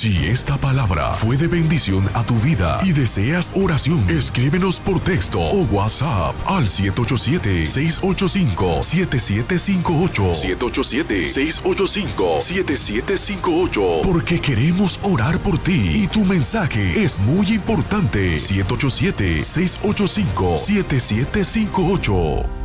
Si esta palabra fue de bendición a tu vida y deseas oración, escríbenos por texto o WhatsApp al 787-685-7758. 787-685-7758. Porque queremos orar por ti y tu mensaje es muy importante. 787-685-7758.